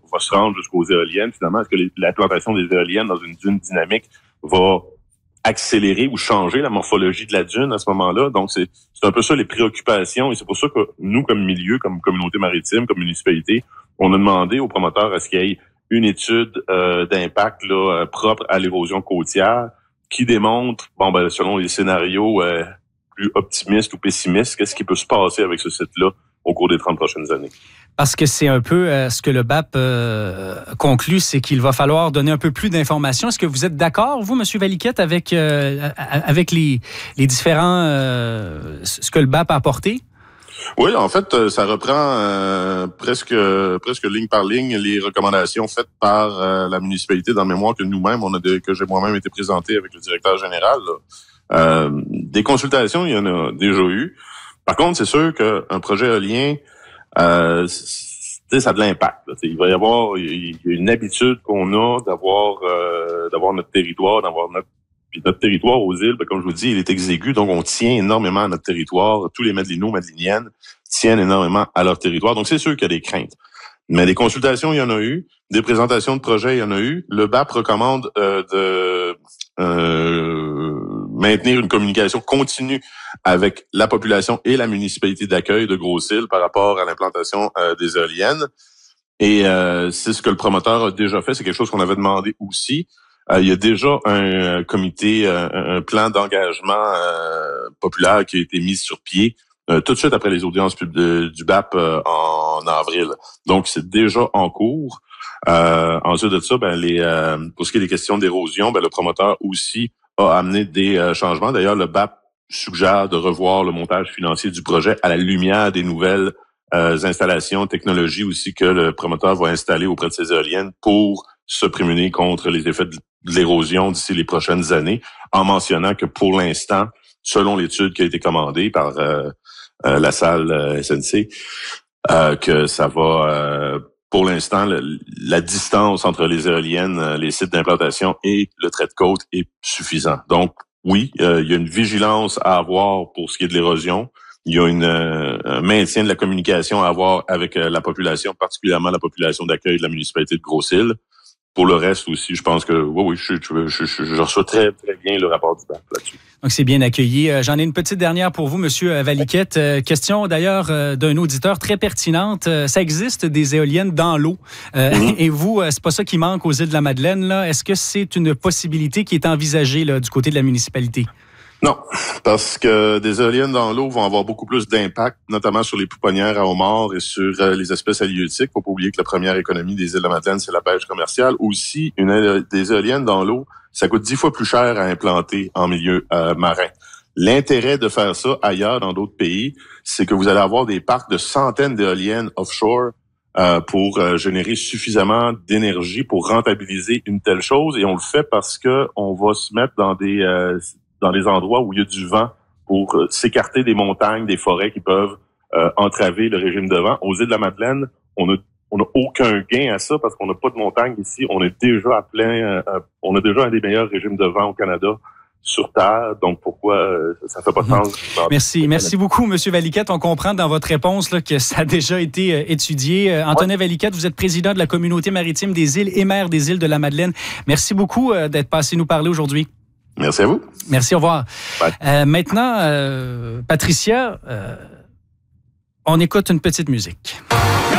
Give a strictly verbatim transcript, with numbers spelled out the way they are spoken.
va se rendre jusqu'aux éoliennes. Finalement, est-ce que les, la plantation des éoliennes dans une dune dynamique va accélérer ou changer la morphologie de la dune à ce moment-là? Donc, c'est, c'est un peu ça les préoccupations. Et c'est pour ça que nous, comme milieu, comme communauté maritime, comme municipalité, on a demandé aux promoteurs à ce qu'il y ait une étude euh, d'impact là, euh, propre à l'érosion côtière qui démontre, bon, ben, selon les scénarios euh, plus optimistes ou pessimistes, qu'est-ce qui peut se passer avec ce site-là au cours des trente prochaines années. Parce que c'est un peu euh, ce que le B A P euh, conclut, c'est qu'il va falloir donner un peu plus d'informations. Est-ce que vous êtes d'accord, vous, M. Valiquette, avec, euh, avec les, les différents... Euh, ce que le B A P a apporté? Oui, en fait, ça reprend euh, presque presque ligne par ligne les recommandations faites par euh, la municipalité dans le mémoire que nous-mêmes, on a de, que j'ai moi-même été présenté avec le directeur général. Euh, des consultations, il y en a déjà eu. Par contre, c'est sûr qu'un projet éolien, euh, ça a de l'impact. Là. Il va y avoir il y a une habitude qu'on a d'avoir euh, d'avoir notre territoire, d'avoir notre puis notre territoire aux îles, ben, comme je vous dis, il est exigu, donc on tient énormément à notre territoire. Tous les Madelinots, Madeliniennes tiennent énormément à leur territoire. Donc c'est sûr qu'il y a des craintes. Mais des consultations, il y en a eu. Des présentations de projets, il y en a eu. Le B A P recommande euh, de euh, maintenir une communication continue avec la population et la municipalité d'accueil de Grosse-Île par rapport à l'implantation euh, des éoliennes. Et euh, c'est ce que le promoteur a déjà fait. C'est quelque chose qu'on avait demandé aussi. Euh, il y a déjà un, un comité, un, un plan d'engagement euh, populaire qui a été mis sur pied euh, tout de suite après les audiences de, du B A P euh, en avril. Donc, c'est déjà en cours. Euh, ensuite de ça, ben, les, euh, pour ce qui est des questions d'érosion, ben, le promoteur aussi a amené des euh, changements. D'ailleurs, le B A P suggère de revoir le montage financier du projet à la lumière des nouvelles euh, installations, technologies aussi que le promoteur va installer auprès de ses éoliennes pour se prémunir contre les effets de l'érosion d'ici les prochaines années, en mentionnant que pour l'instant, selon l'étude qui a été commandée par euh, euh, la salle euh, S N C, euh, que ça va, euh, pour l'instant, le, la distance entre les éoliennes, les sites d'implantation et le trait de côte est suffisant. Donc, oui, euh, il y a une vigilance à avoir pour ce qui est de l'érosion. Il y a une, euh, un maintien de la communication à avoir avec euh, la population, particulièrement la population d'accueil de la municipalité de Grosse-Île. Pour le reste aussi, je pense que oui, oui, je, je, je, je, je reçois très, très bien le rapport du B A P là-dessus. Donc, c'est bien accueilli. Euh, j'en ai une petite dernière pour vous, Monsieur Valiquette. Euh, question d'ailleurs euh, d'un auditeur très pertinente. Euh, ça existe des éoliennes dans l'eau. Euh, mm-hmm. Et vous, euh, c'est pas ça qui manque aux îles de la Madeleine, là. Est-ce que c'est une possibilité qui est envisagée là, du côté de la municipalité? Non, parce que des éoliennes dans l'eau vont avoir beaucoup plus d'impact, notamment sur les pouponnières à homards et sur euh, les espèces halieutiques. Faut pas oublier que la première économie des îles de la Madeleine, c'est la pêche commerciale. Aussi, une, des éoliennes dans l'eau, ça coûte dix fois plus cher à implanter en milieu euh, marin. L'intérêt de faire ça ailleurs, dans d'autres pays, c'est que vous allez avoir des parcs de centaines d'éoliennes offshore euh, pour euh, générer suffisamment d'énergie pour rentabiliser une telle chose. Et on le fait parce que on va se mettre dans des... Euh, dans les endroits où il y a du vent pour euh, s'écarter des montagnes, des forêts qui peuvent euh, entraver le régime de vent. Aux îles de la Madeleine, on a on n'a aucun gain à ça parce qu'on n'a pas de montagne ici. On est déjà à plein, euh, on a déjà un des meilleurs régimes de vent au Canada sur Terre. Donc, pourquoi euh, ça fait pas de sens? Mmh. Merci. Merci beaucoup, M. Valiquette. On comprend dans votre réponse là, que ça a déjà été euh, étudié. Euh, Antonin ouais. Valiquette, vous êtes président de la communauté maritime des îles et maire des îles de la Madeleine. Merci beaucoup euh, d'être passé nous parler aujourd'hui. Merci à vous. Merci, au revoir. Euh, maintenant, euh, Patricia, euh, on écoute une petite musique.